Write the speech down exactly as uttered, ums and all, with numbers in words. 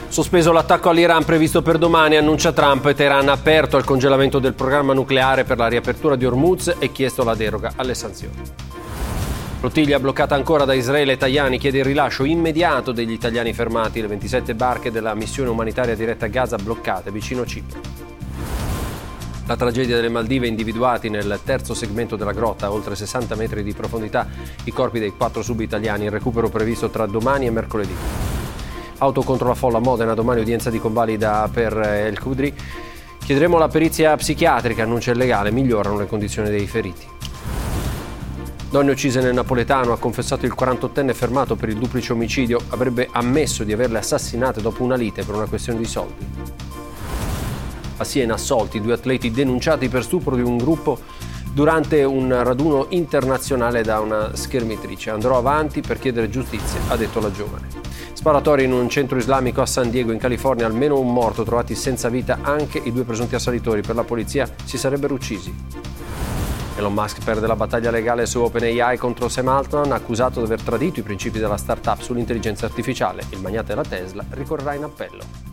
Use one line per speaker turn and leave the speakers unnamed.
Sospeso l'attacco all'Iran previsto per domani, annuncia Trump. Teheran ha aperto al congelamento del programma nucleare per la riapertura di Hormuz e chiesto la deroga alle sanzioni. Flottiglia bloccata ancora da Israele. Tajani chiede il rilascio immediato degli italiani fermati. Le ventisette barche della missione umanitaria diretta a Gaza bloccate vicino Cipro. La tragedia delle Maldive, individuati nel terzo segmento della grotta a oltre sessanta metri di profondità i corpi dei quattro sub-italiani, il recupero previsto tra domani e mercoledì. Auto contro la folla a Modena, domani udienza di convalida per El Khudri. Chiederemo la perizia psichiatrica, annuncia il legale, migliorano le condizioni dei feriti. Donne uccise nel napoletano, ha confessato il quarantottenne fermato per il duplice omicidio, avrebbe ammesso di averle assassinate dopo una lite per una questione di soldi. A Siena assolti due atleti denunciati per stupro di un gruppo durante un raduno internazionale da una schermitrice. Andrò avanti per chiedere giustizia, ha detto la giovane. Sparatorie in un centro islamico a San Diego in California, almeno un morto, trovati senza vita anche i due presunti assalitori. Per la polizia si sarebbero uccisi. Elon Musk perde la battaglia legale su OpenAI contro Sam Altman, accusato di aver tradito i principi della startup sull'intelligenza artificiale. Il magnate della Tesla ricorrerà in appello.